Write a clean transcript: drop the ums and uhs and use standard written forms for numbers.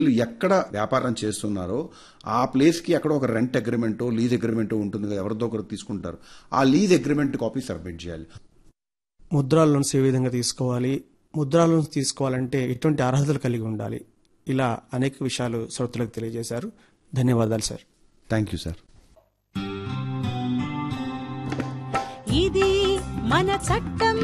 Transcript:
వీళ్ళు ఎక్కడ వ్యాపారం చేస్తున్నారో ఆ ప్లేస్కి అక్కడ ఒక రెంట్ అగ్రిమెంటో లీజ్ అగ్రిమెంటో ఉంటుంది కదా, ఎవరిదో ఒకరు తీసుకుంటారు. ఆ లీజ్ అగ్రిమెంట్ కాపీ సబ్మిట్ చేయాలి. ముద్రా లోన్స్ ఏ విధంగా తీసుకోవాలి, ముద్రా లోన్స్ తీసుకోవాలంటే ఎటువంటి అర్హతలు కలిగి ఉండాలి, ఇలా అనేక విషయాలు శ్రోతలకు తెలియజేశారు. ధన్యవాదాలు సార్. Thank you sir. ఇది మన చట్టం.